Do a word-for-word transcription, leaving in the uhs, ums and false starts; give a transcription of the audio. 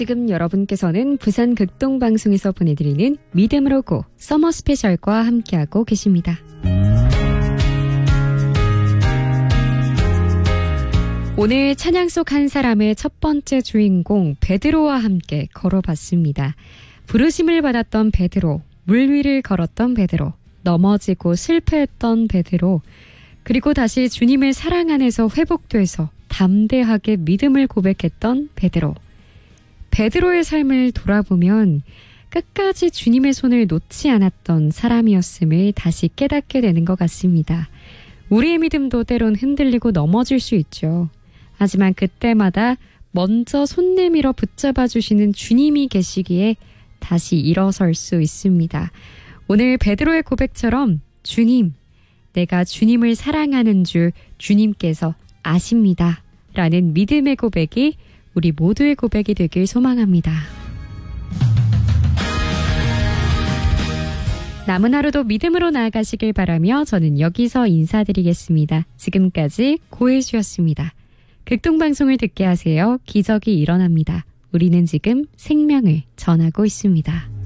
지금 여러분께서는 부산 극동방송에서 보내드리는 믿음으로 고 서머 스페셜과 함께하고 계십니다. 오늘 찬양 속 한 사람의 첫 번째 주인공 베드로와 함께 걸어봤습니다. 부르심을 받았던 베드로, 물 위를 걸었던 베드로, 넘어지고 실패했던 베드로, 그리고 다시 주님의 사랑 안에서 회복돼서 담대하게 믿음을 고백했던 베드로. 베드로의 삶을 돌아보면 끝까지 주님의 손을 놓지 않았던 사람이었음을 다시 깨닫게 되는 것 같습니다. 우리의 믿음도 때론 흔들리고 넘어질 수 있죠. 하지만 그때마다 먼저 손 내밀어 붙잡아 주시는 주님이 계시기에 다시 일어설 수 있습니다. 오늘 베드로의 고백처럼 주님, 내가 주님을 사랑하는 줄 주님께서 아십니다. 라는 믿음의 고백이 우리 모두의 고백이 되길 소망합니다. 남은 하루도 믿음으로 나아가시길 바라며 저는 여기서 인사드리겠습니다. 지금까지 고혜주였습니다. 극동방송을 듣게 하세요. 기적이 일어납니다. 우리는 지금 생명을 전하고 있습니다.